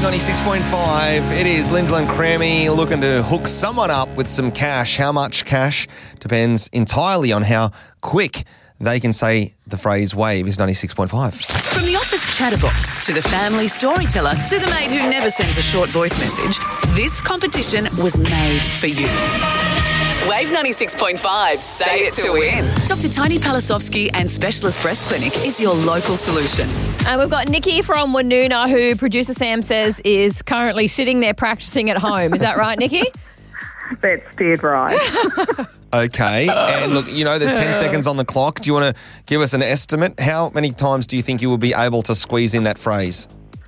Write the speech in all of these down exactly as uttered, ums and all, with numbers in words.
ninety-six point five. It is Lyndall and Crammy looking to hook someone up with some cash. How much cash depends entirely on how quick they can say the phrase wave is ninety-six point five. From the office chatterbox to the family storyteller to the mate who never sends a short voice message, this competition was made for you. Wave ninety-six point five. Say it to win. Doctor Tony Palasovsky and Specialist Breast Clinic is your local solution. And we've got Nikki from Woonona, who producer Sam says is currently sitting there practicing at home. Is that right, Nikki? That's dead right. Okay. And look, you know, there's ten seconds on the clock. Do you want to give us an estimate? How many times do you think you will be able to squeeze in that phrase?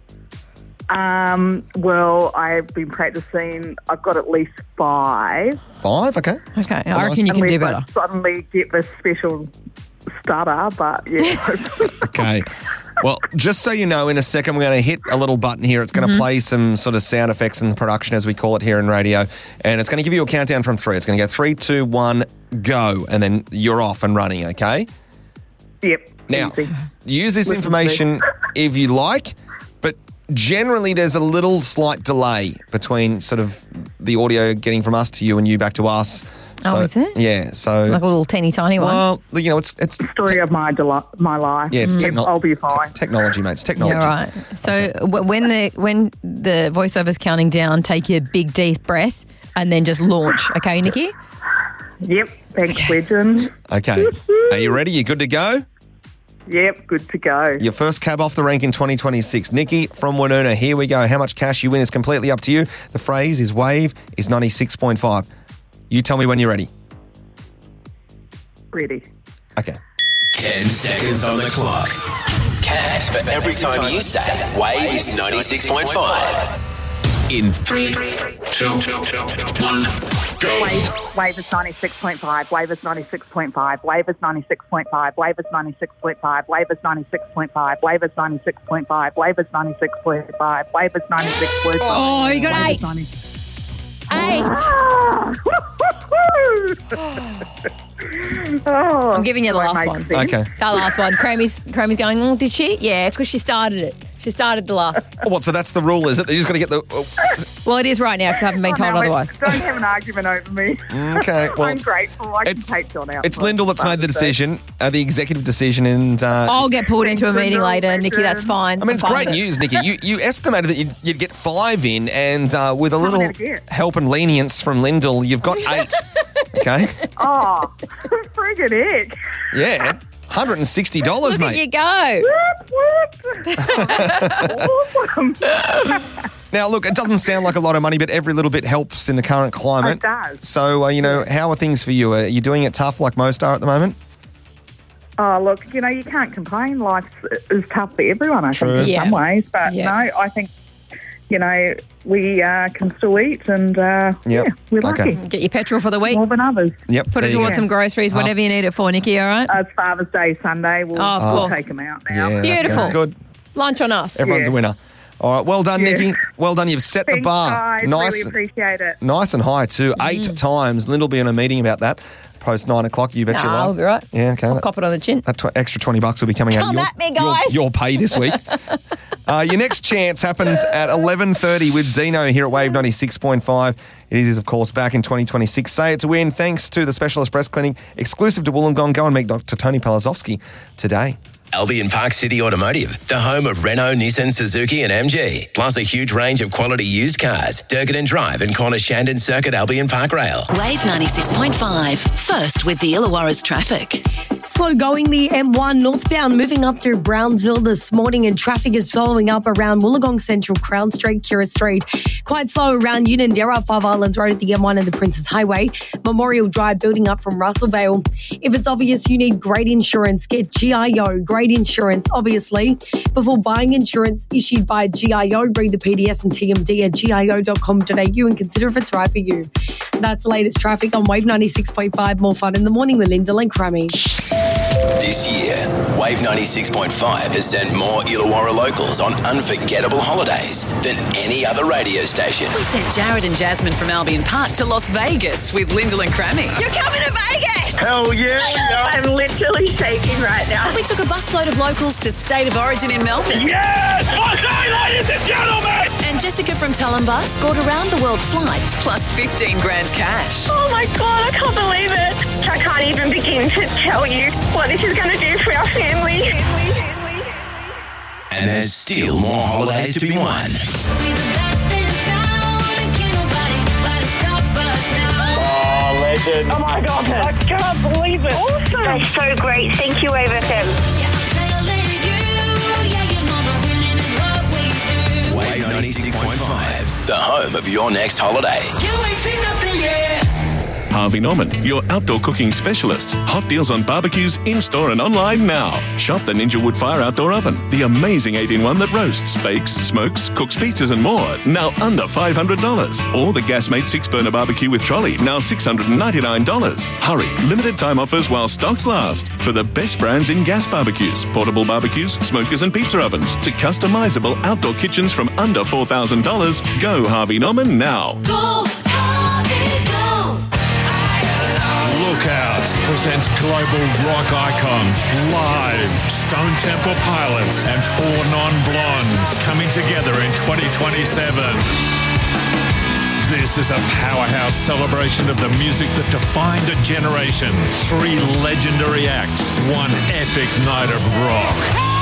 Um, well, I've been practicing. I've got at least five. Five? Okay. Okay, I reckon you can do better. I suddenly get this special stutter, but yeah. Okay. Well, just so you know, in a second, we're going to hit a little button here. It's going to mm-hmm. play some sort of sound effects in production, as we call it here in radio. And it's going to give you a countdown from three. It's going to go three, two, one, go. And then you're off and running, okay? Yep. Now, easy. use this Listen information if you like, but generally there's a little slight delay between sort of the audio getting from us to you and you back to us. So, oh, is it? Yeah. So like a little teeny tiny one. Well, you know, it's it's story te- of my del- my life. Yeah, it's mm. technology. I'll be fine. Te- technology, mate. It's technology. Yeah, right. So okay. w- when the when the voiceover's counting down, take your big deep breath and then just launch. Okay, Nikki? Yep. Thanks, legend. Okay. Are you ready? You good to go? Yep, good to go. Your first cab off the rank in twenty twenty-six. Nikki from Woonona, here we go. How much cash you win is completely up to you. The phrase is wave is ninety-six point five. You tell me when you're ready. Ready. Okay. Ten seconds on the clock. Cash for every time you say wave is ninety-six point five. In three, two, one, go. Wave, wave is ninety-six point five. Wave is ninety-six point five. Wave is ninety-six point five. Wave is ninety-six point five. Wave is ninety-six point five. Wave is ninety-six point five. Wave is ninety-six point five. Wave is ninety-six point five. Oh, you got eight. Eight. Oh, I'm giving you the last one. Sense. Okay. That last one. Crammy's, Crammy's going, oh, did she? Yeah, because she started it. She started the last. Oh, what, so that's the rule, is it? They're just going to get the... Oh. Well, it is right now because I haven't been told oh, no, otherwise. Don't have an argument over me. Okay. Well, I'm grateful. I can take John out. It's Lyndall that's made the decision, uh, the executive decision, and... Uh, I'll get pulled into a meeting later, Nikki, that's fine. I mean, it's great news, Nikki. You you estimated that you'd, you'd get five in, and uh, with a little help and lenience from Lyndall, you've got eight. Okay? Oh, friggin' heck. Yeah. one hundred sixty dollars, Look mate. Look at you go. Awesome. Now, look, it doesn't sound like a lot of money, but every little bit helps in the current climate. It does. So, uh, you know, how are things for you? Are you doing it tough like most are at the moment? Oh, look, you know, you can't complain. Life is tough for everyone, I True. think, in Yeah. some ways. But Yeah. no, I think, you know, we uh, can still eat and, uh, Yep. yeah, we're lucky. Okay. Get your petrol for the week. More than others. Yep. Put there it you towards go. some groceries, Oh. whatever you need it for, Nikki, all right? Uh, it's Father's Day Sunday. We'll, Oh, of we'll course. take them out now. Yeah, that Beautiful. sounds good. Lunch on us. Everyone's Yeah. a winner. All right, well done, Yeah. Nikki. Well done. You've set the Thanks, bar guys. nice, Really appreciate it. nice and high too. Eight Mm. times. Lyndall will be in a meeting about that post nine o'clock. You bet your Nah, life. I'll be right. Yeah, okay. I'll That, cop it on the chin. that tw- extra twenty bucks will be coming out Come of your, at me, your, guys. your pay this week. uh, your next chance happens at eleven thirty with Dino here at Wave ninety-six point five. It is, of course, back in twenty twenty-six. Say it to win. Thanks to the Specialist Breast Clinic, exclusive to Wollongong. Go and meet Doctor Tony Palasovsky today. Albion Park City Automotive, the home of Renault, Nissan, Suzuki and M G. Plus a huge range of quality used cars. Durkin Drive and Corner Shandon Circuit Albion Park Rail. Wave ninety-six point five. First with the Illawarra's traffic. Slow going the M one northbound, moving up through Brownsville this morning, and traffic is following up around Wollongong Central, Crown Street, Kira Street. Quite slow around Unanderra, Five Islands Road at the M one and the Princes Highway. Memorial Drive building up from Russellvale. If it's obvious you need great insurance, get G I O. Great insurance, obviously. Before buying insurance issued by G I O, read the P D S and T M D at G I O dot com dot A U and consider if it's right for you. That's the latest traffic on Wave ninety-six point five. More fun in the morning with Lyndall and Crammy. This year, Wave ninety-six point five has sent more Illawarra locals on unforgettable holidays than any other radio station. We sent Jared and Jasmine from Albion Park to Las Vegas with Lyndall and Crammy. You're coming to Vegas! Hell yeah! I'm literally shaking right now. We took a busload of locals to State of Origin in Melbourne. Yes! Aussie, ladies and gentlemen! And just Monica from Tulumbar scored around the world flights plus fifteen grand cash. Oh my God, I can't believe it. I can't even begin to tell you what this is going to do for our family. And there's still more holidays to be won. Oh, legend. Oh my God, I can't believe it. Awesome. That's so great. Thank you, Wave F M. Wave ninety-six point five, the home of your next holiday. You ain't seen nothing yet. Harvey Norman, your outdoor cooking specialist. Hot deals on barbecues in-store and online now. Shop the Ninja Wood Fire Outdoor Oven, the amazing eight in one that roasts, bakes, smokes, cooks pizzas and more, now under five hundred dollars. Or the Gasmate six-burner barbecue with trolley, now six hundred ninety-nine dollars. Hurry, limited time offers while stocks last. For the best brands in gas barbecues, portable barbecues, smokers and pizza ovens, to customizable outdoor kitchens from under four thousand dollars, go Harvey Norman now. Go, Harvey, go. Lookout presents global rock icons live. Stone Temple Pilots and Four Non-Blondes coming together in twenty twenty-seven. This is a powerhouse celebration of the music that defined a generation. Three legendary acts, one epic night of rock.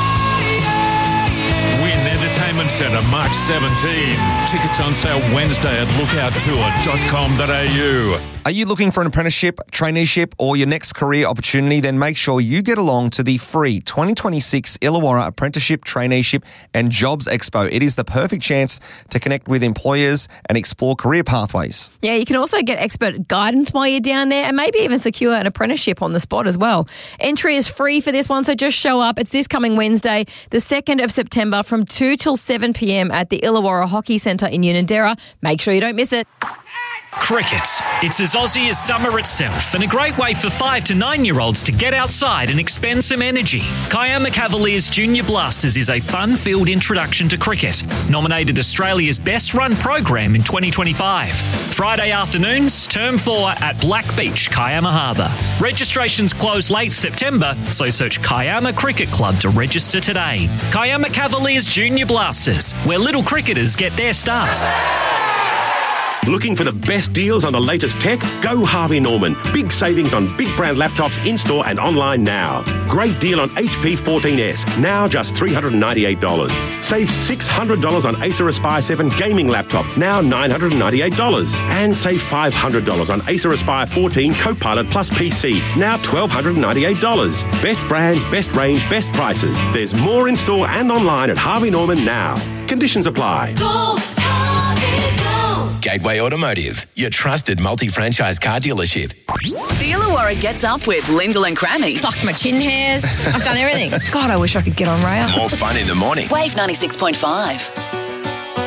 Win Entertainment Centre March seventeenth. Tickets on sale Wednesday at lookout tour dot com dot a u. Are you looking for an apprenticeship, traineeship, or your next career opportunity? Then make sure you get along to the free twenty twenty-six Illawarra Apprenticeship, Traineeship and Jobs Expo. It is the perfect chance to connect with employers and explore career pathways. Yeah, you can also get expert guidance while you're down there and maybe even secure an apprenticeship on the spot as well. Entry is free for this one, so just show up. It's this coming Wednesday, the second of September from two till seven p.m. at the Illawarra Hockey Centre in Unanderra. Make sure you don't miss it. Cricket. It's as Aussie as summer itself and a great way for five to nine-year-olds to get outside and expend some energy. Kiama Cavaliers Junior Blasters is a fun-filled introduction to cricket, nominated Australia's best-run program in twenty twenty-five. Friday afternoons, term four at Black Beach, Kiama Harbour. Registrations close late September, so search Kiama Cricket Club to register today. Kiama Cavaliers Junior Blasters, where little cricketers get their start. Looking for the best deals on the latest tech? Go Harvey Norman. Big savings on big brand laptops in-store and online now. Great deal on H P fourteen S, now just three hundred ninety-eight dollars. Save six hundred dollars on Acer Aspire seven gaming laptop, now nine hundred ninety-eight dollars. And save five hundred dollars on Acer Aspire fourteen Copilot Plus P C, now one thousand two hundred ninety-eight dollars. Best brands, best range, best prices. There's more in-store and online at Harvey Norman now. Conditions apply. Go, Harvey, go. Gateway Automotive, your trusted multi-franchise car dealership. The Illawarra gets up with Lyndall and Crammy. Plucked my chin hairs. I've done everything. God, I wish I could get on rail. More fun in the morning. Wave ninety-six point five.